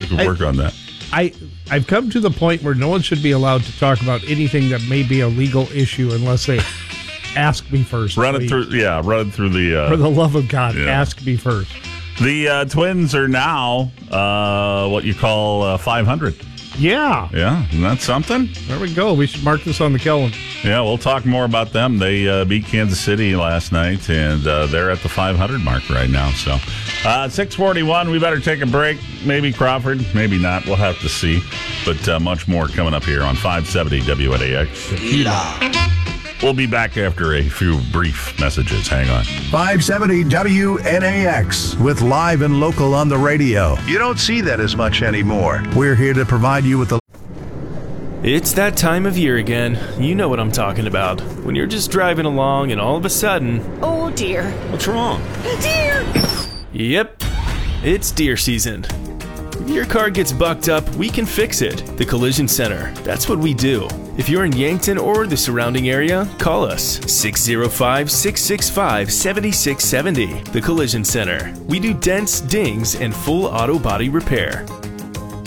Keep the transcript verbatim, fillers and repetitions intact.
could work I, on that. I, I've come to the point where no one should be allowed to talk about anything that may be a legal issue unless they ask me first. Run it through, yeah, run it through the... Uh, For the love of God, yeah. ask me first. The uh, Twins are now uh, what you call uh, five hundred. Yeah. Yeah, isn't that something? There we go. We should mark this on the calendar. Yeah, we'll talk more about them. They uh, beat Kansas City last night, and uh, they're at the five hundred mark right now. So, uh, six forty-one, we better take a break. Maybe Crawford, maybe not. We'll have to see. But uh, much more coming up here on five seventy W N A X. We'll be back after a few brief messages. Hang on. five seventy W N A X with live and local on the radio. You don't see that as much anymore. We're here to provide you with the... It's that time of year again. You know what I'm talking about. When you're just driving along and all of a sudden... Oh, dear. What's wrong? Deer! Yep. It's deer season. If your car gets bucked up, we can fix it. The Collision Center. That's what we do. If you're in Yankton or the surrounding area, call us six oh five, six six five, seven six seven oh. The Collision Center. We do dents, dings, and full auto body repair.